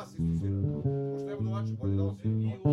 glas isto svira. Pošto ja budu lače bolje da osim.